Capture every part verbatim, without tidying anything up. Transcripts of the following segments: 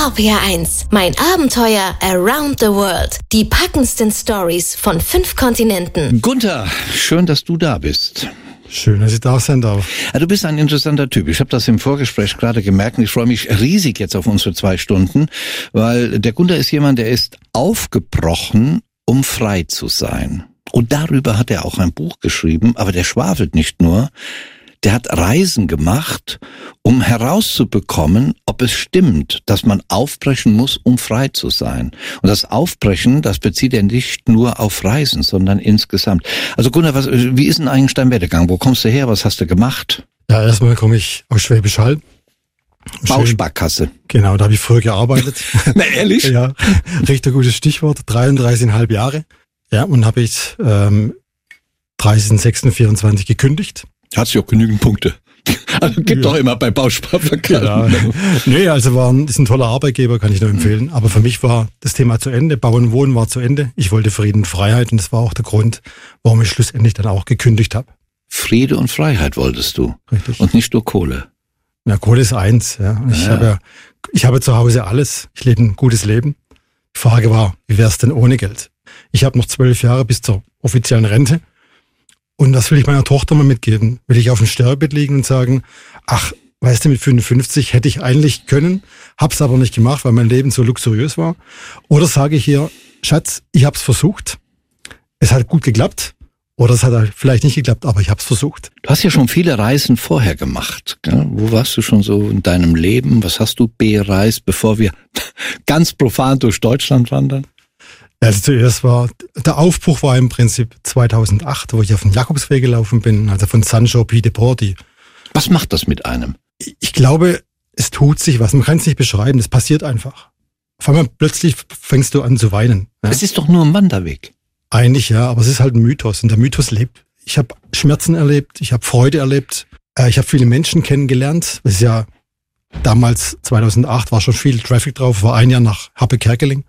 R P R eins, mein Abenteuer around the world. Die packendsten Stories von fünf Kontinenten. Gunther, schön, dass du da bist. Schön, dass ich da sein darf. Ja, du bist ein interessanter Typ. Ich habe das im Vorgespräch gerade gemerkt und ich freue mich riesig jetzt auf unsere zwei Stunden, weil der Gunther ist jemand, der ist aufgebrochen, um frei zu sein. Und darüber hat er auch ein Buch geschrieben, aber der schwafelt nicht nur. Der hat Reisen gemacht, um herauszubekommen, ob es stimmt, dass man aufbrechen muss, um frei zu sein. Und das Aufbrechen, das bezieht er nicht nur auf Reisen, sondern insgesamt. Also Gunnar, was, wie ist denn eigentlich dein Werdegang? Wo kommst du her? Was hast du gemacht? Ja, erstmal komme ich aus Schwäbisch Hall. Bausparkasse. Genau, da habe ich früher gearbeitet. Na ehrlich? Ja, richtig gutes Stichwort. dreiunddreißig Komma fünf Jahre. Ja, und habe ich ähm, dreißigsten sechsten vierundzwanzig gekündigt. Hat sich auch genügend Punkte. Also gibt doch ja. immer bei Bausparverkassen. Genau. Nee, also war ein, ist ein toller Arbeitgeber, kann ich nur empfehlen. Aber für mich war das Thema zu Ende. Bauen und Wohnen war zu Ende. Ich wollte Frieden und Freiheit und das war auch der Grund, warum ich schlussendlich dann auch gekündigt habe. Friede und Freiheit wolltest du. Richtig. Und nicht nur Kohle. Ja, Kohle ist eins. Ja. Ich, ja. Habe, ich habe zu Hause alles. Ich lebe ein gutes Leben. Die Frage war, wie wäre es denn ohne Geld? Ich habe noch zwölf Jahre bis zur offiziellen Rente. Und das will ich meiner Tochter mal mitgeben. Will ich auf dem Sterbebett liegen und sagen, ach, weißt du, mit fünfundfünfzig hätte ich eigentlich können, hab's aber nicht gemacht, weil mein Leben so luxuriös war. Oder sage ich hier, Schatz, ich hab's versucht, es hat gut geklappt. Oder es hat halt vielleicht nicht geklappt, aber ich hab's versucht. Du hast ja schon viele Reisen vorher gemacht. Gell? Wo warst du schon so in deinem Leben? Was hast du bereist, bevor wir ganz profan durch Deutschland wandern? Also zuerst war, der Aufbruch war im Prinzip zweitausendacht, wo ich auf den Jakobsweg gelaufen bin, also von Saint-Jean-Pied-de-Port. Was macht das mit einem? Ich glaube, es tut sich was. Man kann es nicht beschreiben, es passiert einfach. Auf einmal plötzlich fängst du an zu weinen. Ja? Es ist doch nur ein Wanderweg. Eigentlich ja, aber es ist halt ein Mythos und der Mythos lebt. Ich habe Schmerzen erlebt, ich habe Freude erlebt, ich habe viele Menschen kennengelernt. Das ist ja damals, zweitausendacht, war schon viel Traffic drauf, war ein Jahr nach Happe-Kerkeling.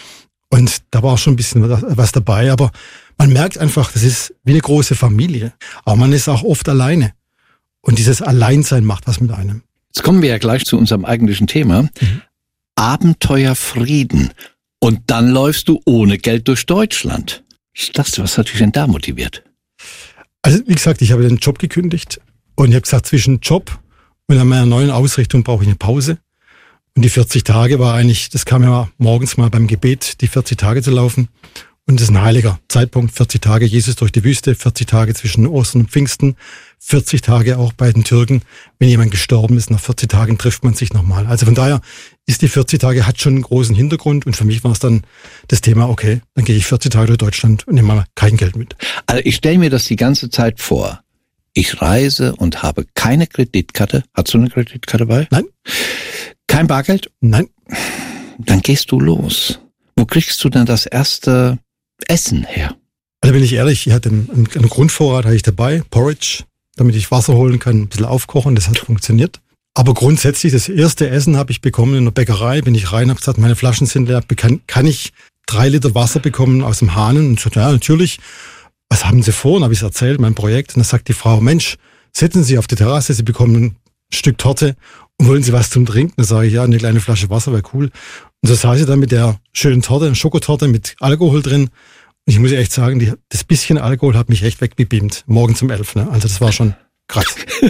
Und da war auch schon ein bisschen was dabei, aber man merkt einfach, das ist wie eine große Familie. Aber man ist auch oft alleine. Und dieses Alleinsein macht was mit einem. Jetzt kommen wir ja gleich zu unserem eigentlichen Thema. Mhm. Abenteuer Frieden. Und dann läufst du ohne Geld durch Deutschland. Das, was hat dich denn da motiviert? Also wie gesagt, ich habe den Job gekündigt. Und ich habe gesagt, zwischen Job und an meiner neuen Ausrichtung brauche ich eine Pause. Und die vierzig Tage war eigentlich, das kam ja morgens mal beim Gebet, die vierzig Tage zu laufen. Und das ist ein heiliger Zeitpunkt, vierzig Tage Jesus durch die Wüste, vierzig Tage zwischen Ostern und Pfingsten, vierzig Tage auch bei den Türken. Wenn jemand gestorben ist, nach vierzig Tagen trifft man sich nochmal. Also von daher ist die vierzig Tage, hat schon einen großen Hintergrund. Und für mich war es dann das Thema, okay, dann gehe ich vierzig Tage durch Deutschland und nehme mal kein Geld mit. Also ich stelle mir das die ganze Zeit vor. Ich reise und habe keine Kreditkarte. Hast du eine Kreditkarte bei? Nein. Kein Bargeld? Nein. Dann gehst du los. Wo kriegst du denn das erste Essen her? Also bin ich ehrlich, ich hatte einen, einen Grundvorrat hatte ich dabei, Porridge, damit ich Wasser holen kann, ein bisschen aufkochen, das hat funktioniert. Aber grundsätzlich, das erste Essen habe ich bekommen in der Bäckerei, bin ich rein, habe gesagt, meine Flaschen sind leer, kann, kann ich drei Liter Wasser bekommen aus dem Hahn? Und so, ja, natürlich. Was haben Sie vor? Und habe ich es erzählt, mein Projekt. Und dann sagt die Frau, Mensch, setzen Sie auf die Terrasse, Sie bekommen ein Stück Torte. Und wollen Sie was zum Trinken? Dann sage ich, ja, eine kleine Flasche Wasser wäre cool. Und so saß ich dann mit der schönen Torte, eine Schokotorte mit Alkohol drin. Und ich muss echt sagen, die, das bisschen Alkohol hat mich echt weggebeamt. Morgen um elf, ne? Also das war schon krass.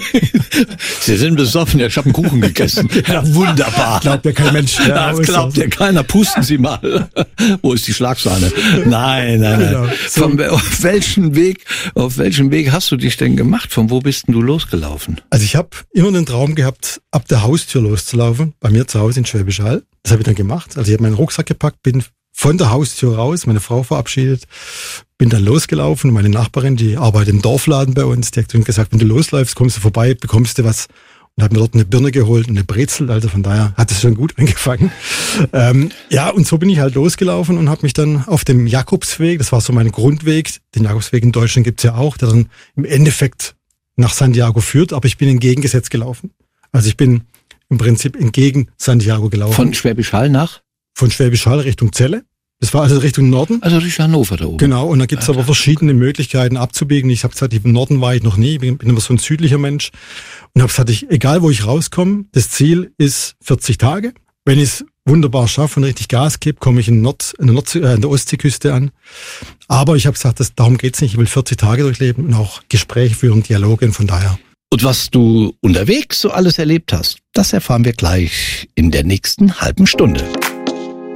Sie sind besoffen, ich habe einen Kuchen gegessen. Ja, wunderbar. Glaubt ja kein Mensch. Ja, das glaubt ja keiner. Pusten Sie mal. Wo ist die Schlagsahne? Nein, nein, nein. Genau. So. Von, auf welchen Weg, auf welchem Weg hast du dich denn gemacht? Von wo bist denn du losgelaufen? Also ich habe immer den Traum gehabt, ab der Haustür loszulaufen. Bei mir zu Hause in Schwäbisch Hall. Das habe ich dann gemacht. Also ich habe meinen Rucksack gepackt, bin von der Haustür raus, meine Frau verabschiedet, bin dann losgelaufen. Meine Nachbarin, die arbeitet im Dorfladen bei uns, die hat gesagt, wenn du losläufst, kommst du vorbei, bekommst du was. Und habe mir dort eine Birne geholt und eine Brezel. Also von daher hat es schon gut angefangen. Ähm, ja, und so bin ich halt losgelaufen und habe mich dann auf dem Jakobsweg, das war so mein Grundweg, den Jakobsweg in Deutschland gibt's ja auch, der dann im Endeffekt nach Santiago führt, aber ich bin entgegengesetzt gelaufen. Also ich bin im Prinzip entgegen Santiago gelaufen. Von Schwäbisch Hall nach? Von Schwäbisch Hall Richtung Celle. Das war also Richtung Norden. Also Richtung Hannover da oben. Genau, und da gibt's aber verschiedene Möglichkeiten abzubiegen. Ich habe gesagt, im Norden war ich noch nie, bin immer so ein südlicher Mensch. Und habe gesagt, ich, egal wo ich rauskomme, das Ziel ist vierzig Tage. Wenn ich es wunderbar schaffe und richtig Gas gebe, komme ich in, Nord, in, der, Nordsee, äh, in der Ostseeküste an. Aber ich habe gesagt, das, darum geht's nicht. Ich will vierzig Tage durchleben und auch Gespräche führen, Dialoge und von daher. Und was du unterwegs so alles erlebt hast, das erfahren wir gleich in der nächsten halben Stunde.